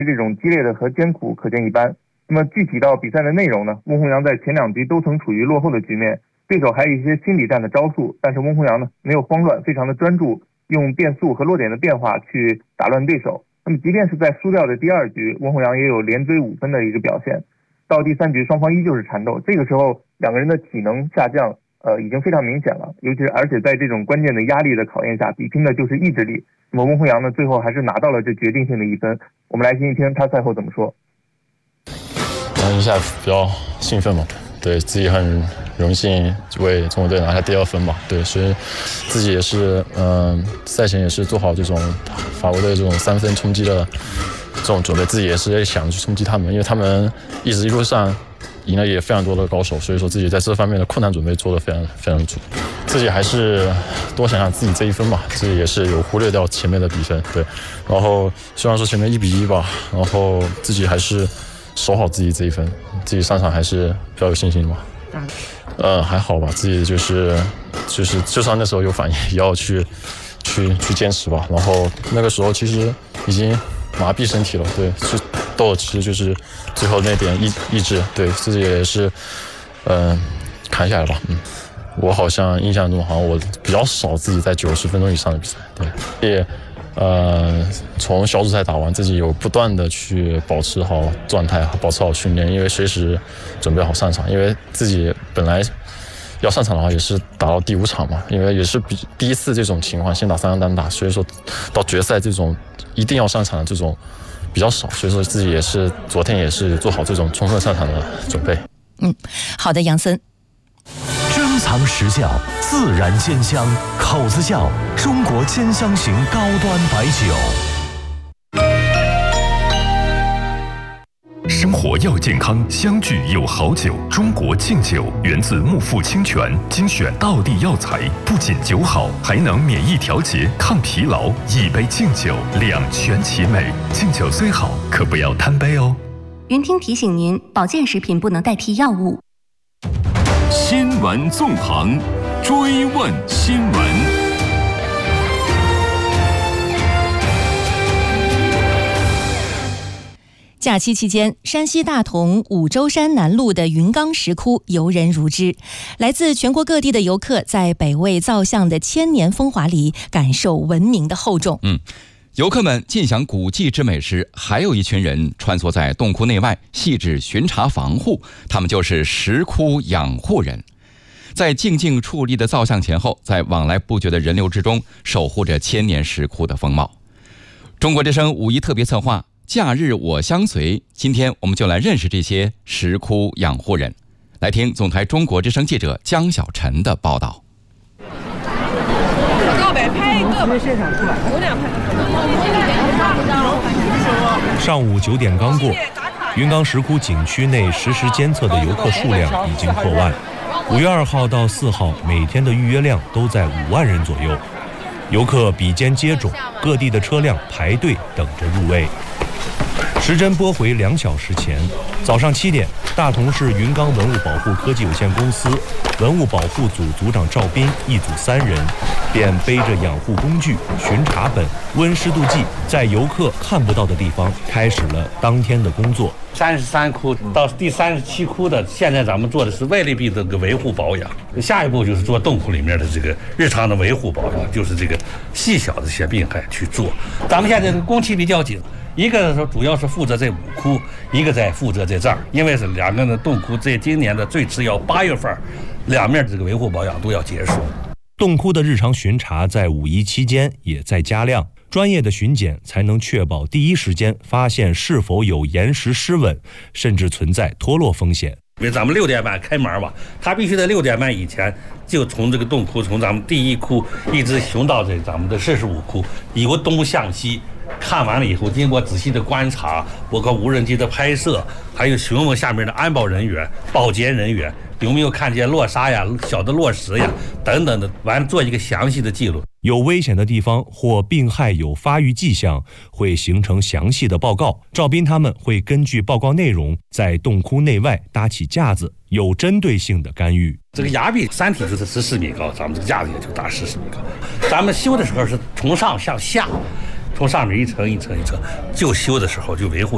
这种激烈的和艰苦可见一斑。那么具体到比赛的内容呢，翁宏阳在前2局都曾处于落后的局面，对手还有一些心理战的招数，但是翁宏阳呢没有慌乱，非常的专注，用变速和落点的变化去打乱对手。那么即便是在输掉的第2局，翁宏阳也有连追5分的一个表现。到第3局，双方依旧是缠斗，这个时候两个人的体能下降已经非常明显了，而且在这种关键的压力的考验下，比拼的就是意志力。那么翁宏阳呢，最后还是拿到了这决定性的1分。我们来听一听他赛后怎么说。 一下比较兴奋嘛，对自己很荣幸为中国队拿下第2分嘛，对，所以自己也是赛前也是做好这种法国队这种3分冲击的这种准备，自己也是想去冲击他们，因为他们一路上赢了也非常多的高手，所以说自己在这方面的困难准备做得非常非常足。自己还是多想想自己这1分吧，自己也是有忽略掉前面的比分，对，然后虽然说前面1比1吧，然后自己还是守好自己这1分，自己上场还是比较有信心吧。还好吧，自己就是就算那时候有反应，也要去坚持吧。然后那个时候其实已经麻痹身体了，对，去斗吃就是最后那点意志，对自己也是扛下来吧。我好像印象中好像我比较少自己在90分钟以上的比赛，对，也从小组赛打完，自己有不断的去保持好状态，保持好训练，因为随时准备好上场。因为自己本来要上场的话，也是打到第5场嘛，因为也是第一次这种情况，先打3个单打，所以说到决赛这种一定要上场的这种比较少，所以说自己也是昨天也是做好这种充分上场的准备。 好的，杨森。 珍藏实窖，自然鲜香，口子窖，中国兼香型高端白酒。生活要健康，相聚有好酒。中国敬酒源自木富清泉，精选道地药材，不仅酒好，还能免疫调节、抗疲劳。一杯敬酒，两全其美。敬酒虽好，可不要贪杯哦。 云听提醒您，保健食品不能代替药物。 新闻纵横，追问新闻。 假期期间，山西大同五洲山南麓的云冈石窟游人如织，来自全国各地的游客在北魏造像的千年风华里感受文明的厚重。 游客们尽享古迹之美时，还有一群人穿梭在洞窟内外，细致巡查防护。他们就是石窟养护人，在静静矗立的造像前后，在往来不绝的人流之中，守护着千年石窟的风貌。中国之声五一特别策划，假日我相随。今天我们就来认识这些石窟养护人。来听总台中国之声记者江小晨的报道。 上午9点刚过，云冈石窟景区内实时监测的游客数量已经破万。5月2号到4号，每天的预约量都在5万人左右。游客比肩接踵，各地的车辆排队等着入位。时针拨回2小时前，早上7点，大同市云冈文物保护科技有限公司文物保护组组长赵斌一组3人，便背着养护工具、巡查本、温湿度计，在游客看不到的地方开始了当天的工作。 33窟到第37窟的，现在咱们做的是外力壁的维护保养，下一步就是做洞窟里面的这个日常的维护保养，就是这个细小的一些病害去做。咱们现在工期比较紧。一个说主要是负责这5窟，一个在负责这儿，因为是2个的洞窟，这今年的最迟要8月份，2面这个维护保养都要结束。 洞窟的日常巡查在5一期间也在加量，专业的巡检才能确保第一时间发现是否有岩石失稳，甚至存在脱落风险。 因为咱们6点半开门吧，他必须在6点半以前就从这个洞窟，从咱们第1窟一直巡到这咱们的45窟，由东向西。看完了以后，经过仔细的观察，包括无人机的拍摄，还有询问下面的安保人员、保洁人员有没有看见落沙呀、小的落石呀等等的，完做一个详细的记录。 有危险的地方或病害有发育迹象，会形成详细的报告。赵斌他们会根据报告内容，在洞窟内外搭起架子，有针对性的干预。 这个崖壁山体就是14米高，咱们这个架子也就大14米高。咱们修的时候是从上向下。从上面一层一层一层，就修的时候就维护